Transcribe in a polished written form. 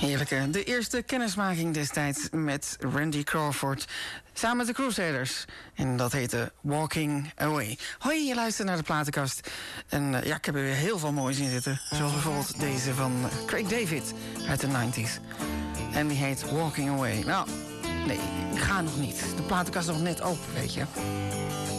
Heerlijke. De eerste kennismaking destijds met Randy Crawford. Samen met de Crusaders. En dat heette Walking Away. Hoi, je luistert naar de platenkast. En ik heb er weer heel veel moois in zitten. Zoals bijvoorbeeld deze van Craig David uit de 90s. En die heet Walking Away. Nou, nee, ga nog niet. De platenkast is nog net open, weet je.